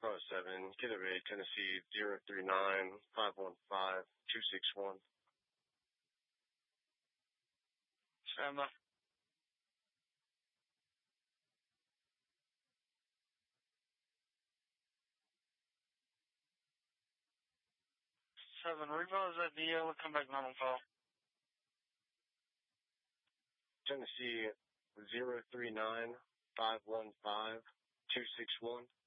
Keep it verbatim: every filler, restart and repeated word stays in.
Oh, seven, get away, Tennessee, zero three nine five one five two six one. Stand by. Seven, revise that D L and come back normal call. Tennessee, zero three nine five one five two six one.